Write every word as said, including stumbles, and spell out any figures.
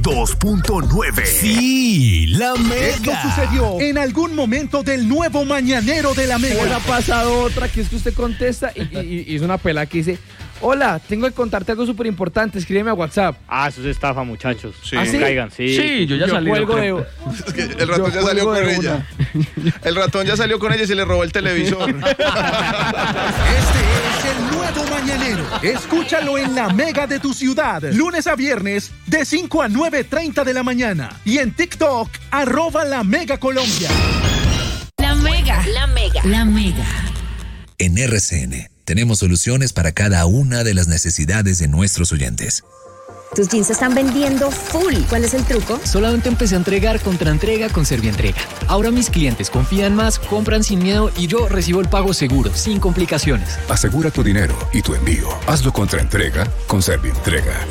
dos punto nueve. Sí, la Mega. Esto sucedió en algún momento del nuevo mañanero de la Mega. ¿Les ha pasado otra que es que usted contesta y, y, y es una pelada que dice: hola, tengo que contarte algo súper importante, escríbeme a WhatsApp? Ah, eso es estafa, muchachos. Sí. ¿Ah, sí? Caigan, sí. Sí, yo ya yo salí. cuelgo de... Es que el ratón ya salió con ella. El ratón ya salió con ella y se le robó el televisor. Este es el nuevo mañanero. Escúchalo en la Mega de tu ciudad. Lunes a viernes de cinco a nueve treinta de la mañana. Y en TikTok, arroba la Mega Colombia. La Mega. La Mega. La Mega. En R C N tenemos soluciones para cada una de las necesidades de nuestros oyentes. Tus jeans se están vendiendo full. ¿Cuál es el truco? Solamente empecé a entregar contra entrega con Servientrega. Ahora mis clientes confían más, compran sin miedo y yo recibo el pago seguro, sin complicaciones. Asegura tu dinero y tu envío. Hazlo contra entrega con Servientrega.